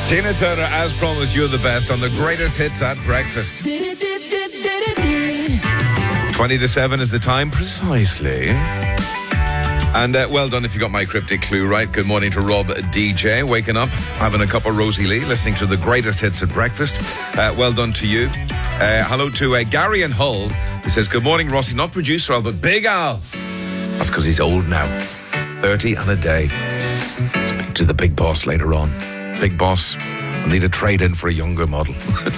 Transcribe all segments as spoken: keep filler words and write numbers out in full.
Tina Turner, as promised, you're the best on the greatest hits at breakfast. twenty to seven is the time, precisely. And uh, well done if you got my cryptic clue right. Good morning to Rob D J, waking up, having a cup of Rosie Lee, listening to the greatest hits at breakfast. Uh, well done to you. Uh, hello to uh, Gary in Hull, who says, good morning, Rossi, not producer Al, but Big Al. That's because he's old now. thirty and a day. Speak to the big boss later on. Big boss, I need a trade-in for a younger model.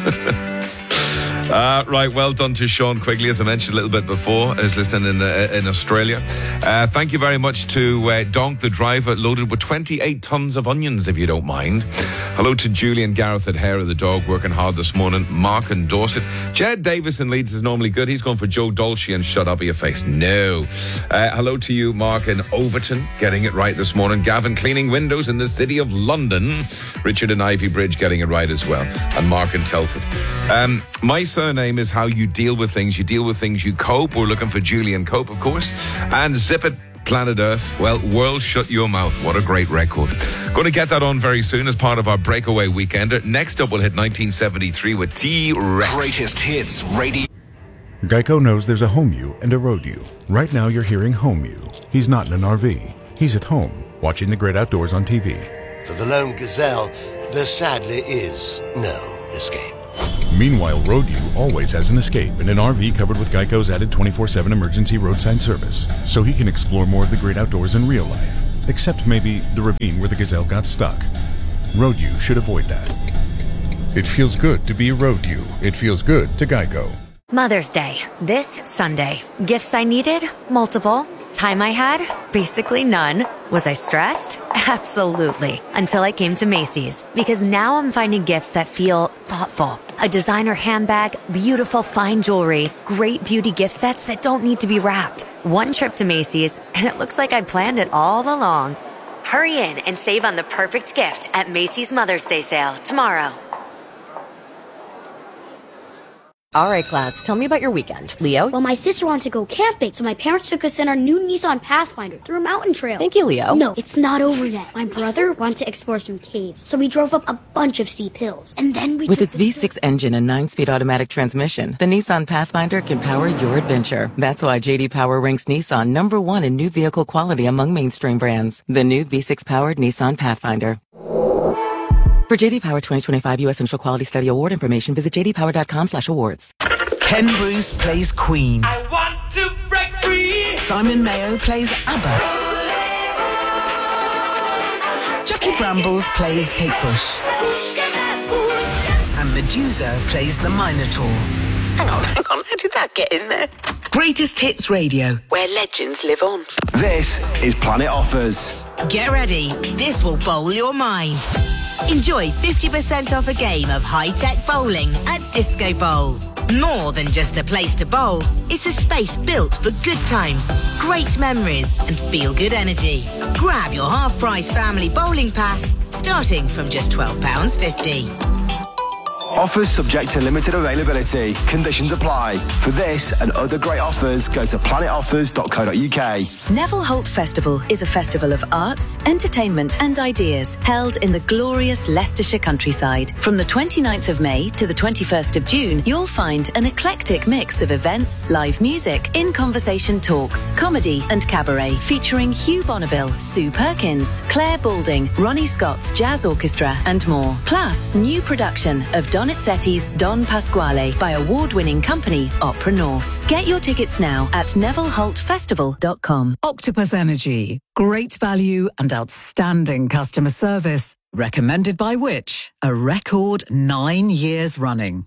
Uh, right, well done to Sean Quigley, as I mentioned a little bit before, is listening in uh, in Australia. Uh, thank you very much to uh, Donk, the driver, loaded with twenty-eight tons of onions, if you don't mind. Hello to Julian Gareth at Hair of the Dog, working hard this morning. Mark and Dorset. Jed Davis in Leeds is normally good. He's going for Joe Dolce and Shut Up Your Face. No. Uh, hello to you, Mark in Overton, getting it right this morning. Gavin cleaning windows in the city of London. Richard in Ivy Bridge getting it right as well. And Mark in Telford. Um, my surname is how you deal with things. You deal with things, you cope. We're looking for Julian Cope, of course. And Zip It, Planet Earth. Well, World Shut Your Mouth. What a great record. Going to get that on very soon as part of our breakaway weekender. Next up, we'll hit nineteen seventy-three with T-Rex. Greatest hits radio. Geico knows there's a home you and a road you. Right now, you're hearing home you. He's not in an R V. He's at home, watching the great outdoors on T V. For the lone gazelle, there sadly is no escape. Meanwhile, Road U always has an escape in an R V covered with Geico's added twenty-four seven emergency roadside service, so he can explore more of the great outdoors in real life, except maybe the ravine where the gazelle got stuck. Road U should avoid that. It feels good to be Road U. It feels good to Geico. Mother's Day, this Sunday. Gifts I needed? Multiple. Time I had? Basically none. Was I stressed? Absolutely. Until I came to Macy's. Because now I'm finding gifts that feel thoughtful. A designer handbag, beautiful fine jewelry, great beauty gift sets that don't need to be wrapped. One trip to Macy's, and it looks like I planned it all along. Hurry in and save on the perfect gift at Macy's Mother's Day sale tomorrow. All right, class, tell me about your weekend. Leo? Well, my sister wanted to go camping, so my parents took us in our new Nissan Pathfinder through a mountain trail. Thank you, Leo. No, it's not over yet. My brother wanted to explore some caves, so we drove up a bunch of steep hills. And then we With took its the V six engine and nine-speed automatic transmission, the Nissan Pathfinder can power your adventure. That's why J D Power ranks Nissan number one in new vehicle quality among mainstream brands. The new V six-powered Nissan Pathfinder. For J D Power twenty twenty-five U S Central Quality Study Award information, visit j d power dot com slash awards. Ken Bruce plays Queen. I want to break free. Simon Mayo plays ABBA. Jackie Brambles plays Kate Bush. And Medusa plays the Minotaur. Hang on, hang on, how did that get in there? Greatest Hits Radio, where legends live on. This is Planet Offers. Get ready, this will bowl your mind. Enjoy fifty percent off a game of high-tech bowling at Disco Bowl. More than just a place to bowl, it's a space built for good times, great memories and feel-good energy. Grab your half-price family bowling pass, starting from just twelve pounds fifty. Offers subject to limited availability. Conditions apply. For this and other great offers, go to planet offers dot co dot u k. Neville Holt Festival is a festival of arts, entertainment and ideas held in the glorious Leicestershire countryside. From the twenty-ninth of May to the twenty-first of June, you'll find an eclectic mix of events, live music, in-conversation talks, comedy and cabaret, featuring Hugh Bonneville, Sue Perkins, Claire Balding, Ronnie Scott's Jazz Orchestra and more. Plus, new production of Donizetti's Don Pasquale by award-winning company Opera North. Get your tickets now at neville holt festival dot com. Octopus Energy. Great value and outstanding customer service. Recommended by which? A record nine years running.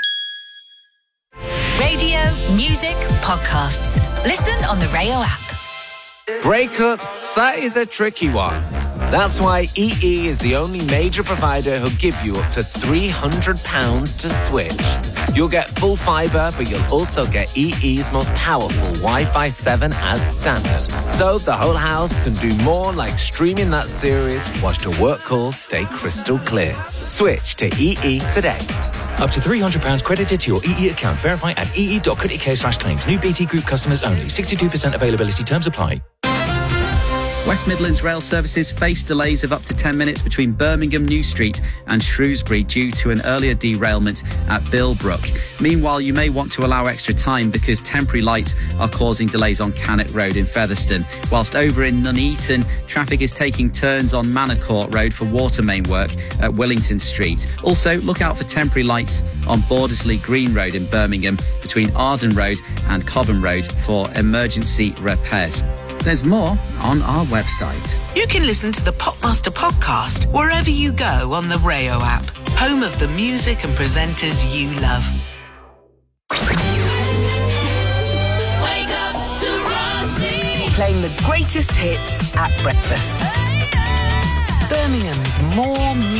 Radio, music, podcasts. Listen on the Rayo app. Breakups, that is a tricky one. That's why E E is the only major provider who'll give you up to three hundred pounds to switch. You'll get full fibre, but you'll also get E E's most powerful Wi-Fi seven as standard. So the whole house can do more, like streaming that series whilst your work calls stay crystal clear. Switch to E E today. Up to three hundred pounds credited to your E E account. Verify at e e dot co dot u k slash claims. New B T Group customers only. sixty-two percent availability terms apply. West Midlands Rail services face delays of up to ten minutes between Birmingham New Street and Shrewsbury due to an earlier derailment at Billbrook. Meanwhile, you may want to allow extra time because temporary lights are causing delays on Cannock Road in Featherstone. Whilst over in Nuneaton, traffic is taking turns on Manor Court Road for water main work at Willington Street. Also, look out for temporary lights on Bordesley Green Road in Birmingham between Arden Road and Cobham Road for emergency repairs. There's more on our website. You can listen to the Popmaster podcast wherever you go on the Rayo app, home of the music and presenters you love. Wake up to Rossi. Playing the greatest hits at breakfast. Birmingham's more music.